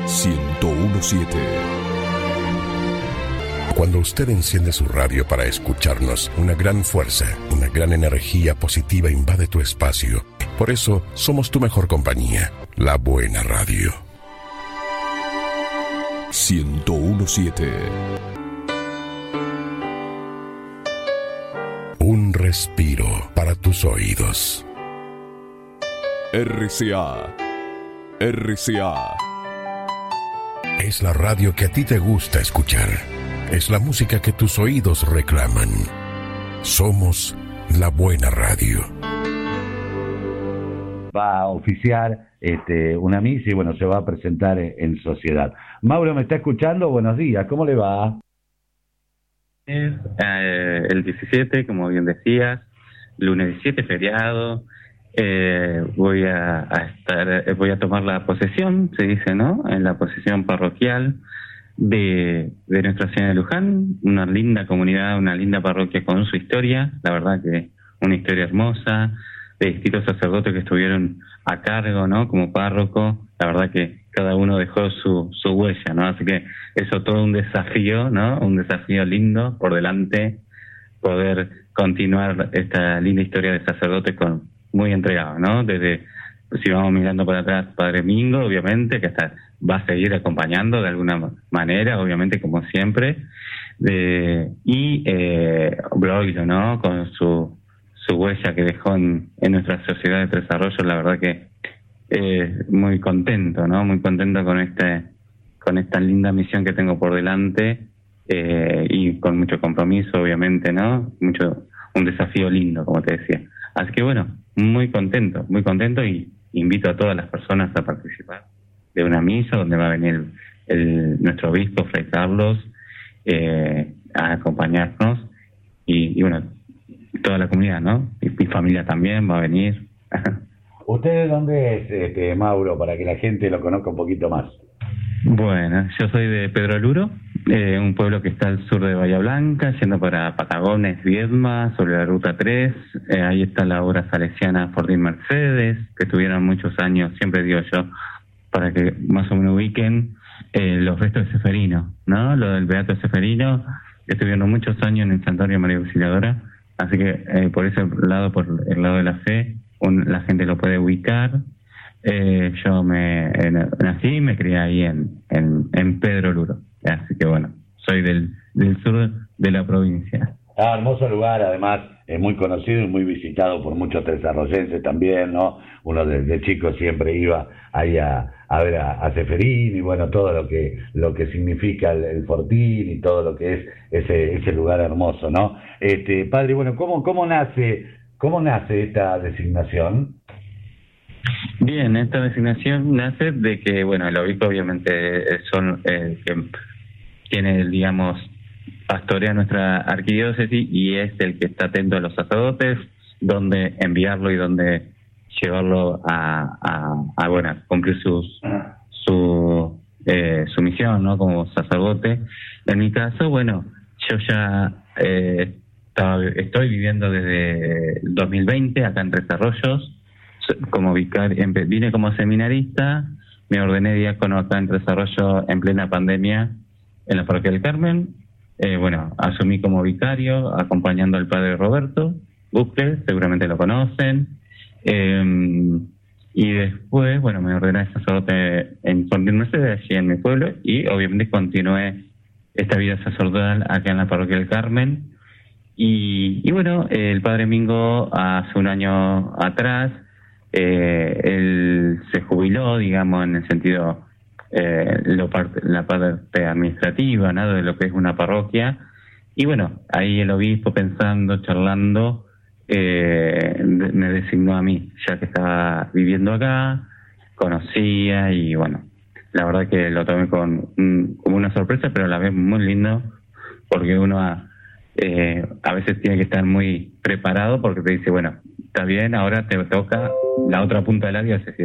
1017. Cuando usted enciende su radio para escucharnos, una gran fuerza, una gran energía positiva invade tu espacio. Por eso, somos tu mejor compañía, La Buena Radio. 1017. Un respiro para tus oídos. RCA. RCA. Es la radio que a ti te gusta escuchar. Es la música que tus oídos reclaman. Somos La Buena Radio. Va a oficiar una misa y bueno, se va a presentar en sociedad. Mauro, ¿me está escuchando? Buenos días, ¿cómo le va? El 17, como bien decías, lunes 17, feriado. Voy a tomar la posesión, se dice, ¿no? En la posesión parroquial de Nuestra Señora de Luján, una linda comunidad, una linda parroquia con su historia, la verdad que una historia hermosa, de distintos sacerdotes que estuvieron a cargo, ¿no? Como párroco, la verdad que cada uno dejó su huella, ¿no? Así que eso todo un desafío, ¿no? Un desafío lindo por delante, poder continuar esta linda historia de sacerdotes muy entregado, ¿no? Desde, si vamos mirando para atrás, Padre Mingo, obviamente, que hasta va a seguir acompañando de alguna manera, obviamente, como siempre, y Broilo, ¿no? Con su huella que dejó en nuestra sociedad de Tres Arroyos, la verdad que muy contento, ¿no? Muy contento con esta linda misión que tengo por delante, y con mucho compromiso, obviamente, ¿no? Un desafío lindo, como te decía. Así que bueno, muy contento y invito a todas las personas a participar de una misa donde va a venir nuestro obispo, Fray Carlos, a acompañarnos y bueno, toda la comunidad, ¿no? Y mi familia también va a venir. ¿Usted de dónde es, Mauro, para que la gente lo conozca un poquito más? Bueno, yo soy de Pedro Luro, un pueblo que está al sur de Bahía Blanca, yendo para Patagones, Viedma, sobre la ruta 3. Ahí está la obra salesiana Fortín Mercedes, que tuvieron muchos años, siempre digo yo, para que más o menos ubiquen los restos de Seferino, ¿no? Lo del Beato Seferino, que estuvieron muchos años en el Santuario María Auxiliadora. Así que por ese lado, por el lado de la fe, la gente lo puede ubicar. Yo nací y me crié ahí en Pedro Luro. Así que bueno, soy del sur de la provincia. Hermoso lugar, además, es muy conocido y muy visitado por muchos tresarroyenses también, ¿no? Uno de chico siempre iba ahí a ver a Seferín y bueno, todo lo que significa el Fortín y todo lo que es ese lugar hermoso, ¿no? Padre, bueno, ¿cómo nace esta designación? Bien, esta designación nace de que, bueno, el obispo obviamente son que tiene, digamos, pastorea nuestra arquidiócesis y es el que está atento a los sacerdotes, dónde enviarlo y dónde llevarlo a bueno, cumplir su misión, ¿no? Como sacerdote. En mi caso, bueno, yo ya estoy viviendo desde el 2020 acá en Tres Arroyos como vicario. Vine como seminarista, me ordené diácono acá en Tres Arroyos en plena pandemia en la parroquia del Carmen. Bueno, asumí como vicario acompañando al padre Roberto Bucle, seguramente lo conocen. Y después, bueno, me ordené sacerdote en Fortín Mercedes, allí en mi pueblo, y obviamente continué esta vida sacerdotal acá en la parroquia del Carmen. Y bueno, el padre Mingo hace un año atrás, él se jubiló, digamos, en el sentido, la parte administrativa, ¿no? De lo que es una parroquia. Y bueno, ahí el obispo, pensando, charlando, me designó a mí, ya que estaba viviendo acá, conocía y bueno, la verdad que lo tomé como una sorpresa, pero a la vez muy lindo, porque uno a veces tiene que estar muy preparado porque te dice, bueno, está bien, ahora te toca la otra punta de la diócesis.